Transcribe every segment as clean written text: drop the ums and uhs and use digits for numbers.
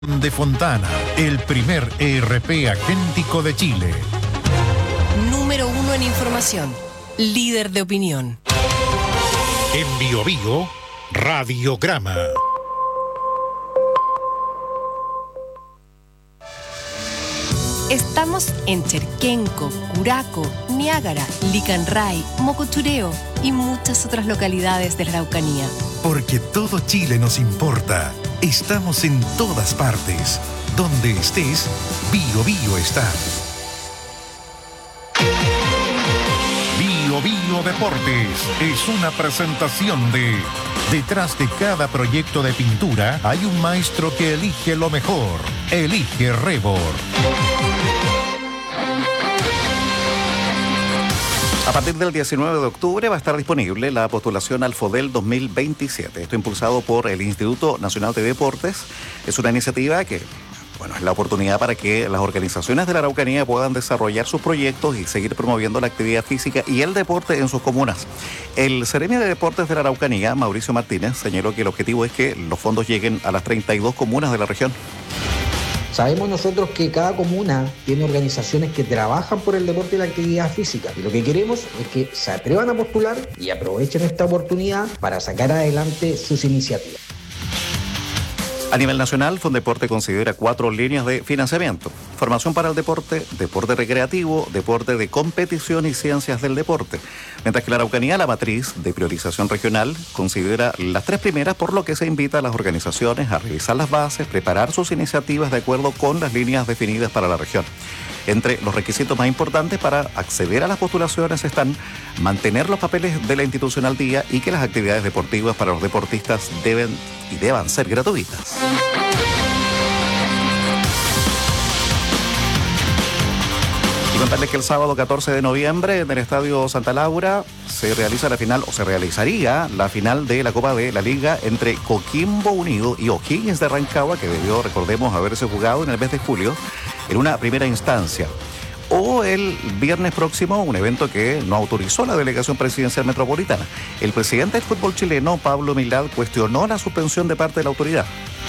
de Fontana, el primer ERP agéntico de Chile. Número 1 en información, líder de opinión. En Bio Bio, Radiograma. Estamos en Cherquenco, Curaco, Niágara, Licanray, Mocochureo y muchas otras localidades de la Araucanía. Porque todo Chile nos importa. Estamos en todas partes. Donde estés, Bio Bio está. Bio Bio Deportes es una presentación de... Detrás de cada proyecto de pintura hay un maestro que elige lo mejor. Elige Rebor. A partir del 19 de octubre va a estar disponible la postulación al FODEL 2027. Esto impulsado por el Instituto Nacional de Deportes. Es una iniciativa que, es la oportunidad para que las organizaciones de la Araucanía puedan desarrollar sus proyectos y seguir promoviendo la actividad física y el deporte en sus comunas. El Seremi de Deportes de la Araucanía, Mauricio Martínez, señaló que el objetivo es que los fondos lleguen a las 32 comunas de la región. Sabemos nosotros que cada comuna tiene organizaciones que trabajan por el deporte y la actividad física. Y lo que queremos es que se atrevan a postular y aprovechen esta oportunidad para sacar adelante sus iniciativas. A nivel nacional, Fondeporte considera 4 líneas de financiamiento: formación para el deporte, deporte recreativo, deporte de competición y ciencias del deporte. Mientras que la Araucanía, la matriz de priorización regional, considera las 3 primeras, por lo que se invita a las organizaciones a revisar las bases, preparar sus iniciativas de acuerdo con las líneas definidas para la región. Entre los requisitos más importantes para acceder a las postulaciones están mantener los papeles de la institución al día y que las actividades deportivas para los deportistas deban ser gratuitas. Y contarles que el sábado 14 de noviembre en el Estadio Santa Laura se realizaría la final de la Copa de la Liga entre Coquimbo Unido y O'Higgins de Rancagua, que debió, recordemos, haberse jugado en el mes de julio en una primera instancia. O el viernes próximo, un evento que no autorizó la Delegación Presidencial Metropolitana. El presidente del fútbol chileno, Pablo Milad, cuestionó la suspensión de parte de la autoridad.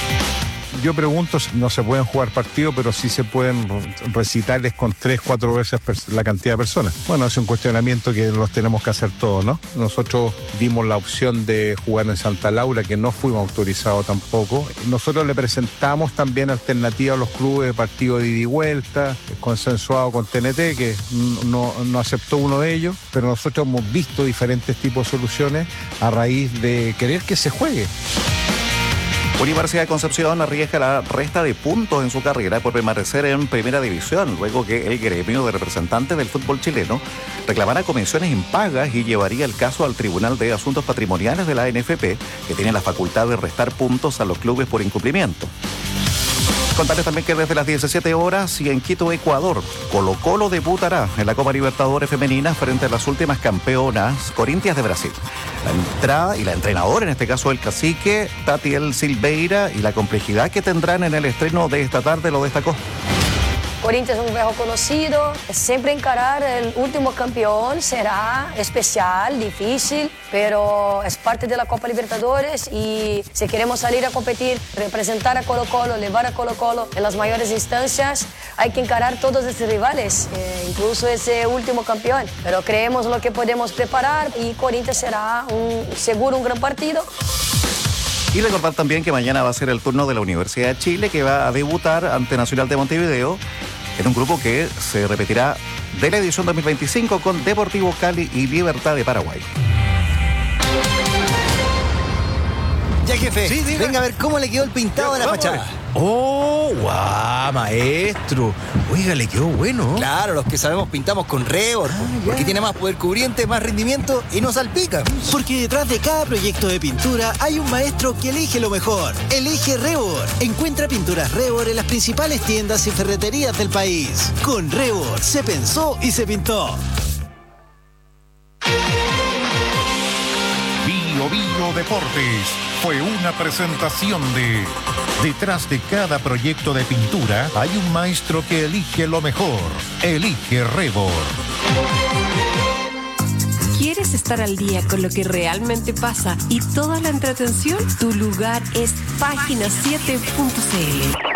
Yo pregunto, no se pueden jugar partidos, pero sí se pueden recitales con 3-4 veces la cantidad de personas. Bueno, es un cuestionamiento que los tenemos que hacer todos, ¿no? Nosotros dimos la opción de jugar en Santa Laura, que no fuimos autorizados tampoco. Nosotros le presentamos también alternativas a los clubes de partido de ida y vuelta, consensuado con TNT, que no aceptó uno de ellos, pero nosotros hemos visto diferentes tipos de soluciones a raíz de querer que se juegue. Universidad de Concepción arriesga la resta de puntos en su carrera por permanecer en primera división, luego que el gremio de representantes del fútbol chileno reclamara comisiones impagas y llevaría el caso al Tribunal de Asuntos Patrimoniales de la ANFP, que tiene la facultad de restar puntos a los clubes por incumplimiento. Contarles también que desde las 17 horas y en Quito, Ecuador, Colo-Colo debutará en la Copa Libertadores Femenina frente a las últimas campeonas, Corinthians de Brasil. La entrada y la entrenadora, en este caso el cacique, Tatiel Silveira, y la complejidad que tendrán en el estreno de esta tarde lo destacó. Corinthians es un viejo conocido, siempre encarar el último campeón será especial, difícil, pero es parte de la Copa Libertadores y si queremos salir a competir, representar a Colo-Colo, llevar a Colo-Colo en las mayores instancias, hay que encarar todos estos rivales, incluso ese último campeón, pero creemos lo que podemos preparar y Corinthians será seguro un gran partido. Y recordar también que mañana va a ser el turno de la Universidad de Chile, que va a debutar ante Nacional de Montevideo en un grupo que se repetirá de la edición 2025 con Deportivo Cali y Libertad de Paraguay. Ya, jefe, sí, venga a ver cómo le quedó el pintado de la fachada. ¡Oh, guau, maestro! Oiga, le quedó bueno. Claro, los que sabemos pintamos con Rebor, porque tiene más poder cubriente, más rendimiento y no salpica. Porque detrás de cada proyecto de pintura hay un maestro que elige lo mejor. Elige Rebor. Encuentra pinturas Rebor en las principales tiendas y ferreterías del país. Con Rebor se pensó y se pintó. Bio Bio Deportes fue una presentación de... Detrás de cada proyecto de pintura hay un maestro que elige lo mejor. Elige Rebor. ¿Quieres estar al día con lo que realmente pasa y toda la entretención? Tu lugar es Página7.cl.